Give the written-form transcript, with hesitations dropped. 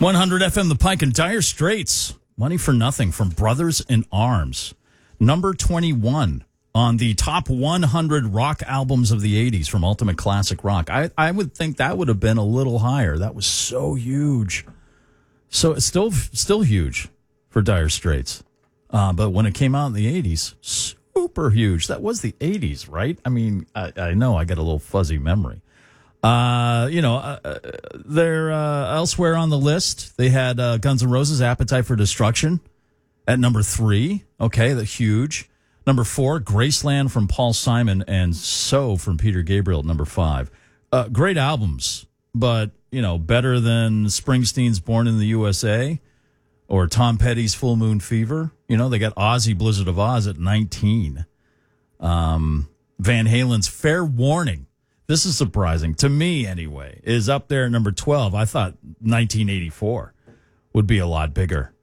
100 FM The Pike and Dire Straits. Money for Nothing from Brothers in Arms. Number 21 on the top 100 rock albums of the 80s from Ultimate Classic Rock. I would think that would have been a little higher. That was so huge. So it's still huge for Dire Straits. But when it came out in the 80s, super huge. That was the 80s, right? I mean, I know I got a little fuzzy memory. They're elsewhere on the list. They had Guns N' Roses' Appetite for Destruction at number 3. Okay, that's huge. Number 4, Graceland from Paul Simon and So from Peter Gabriel at number 5. Great albums, but, better than Springsteen's Born in the USA or Tom Petty's Full Moon Fever. They got Ozzy Blizzard of Oz at 19. Van Halen's Fair Warning. This is surprising, to me anyway, is up there at number 12. I thought 1984 would be a lot bigger.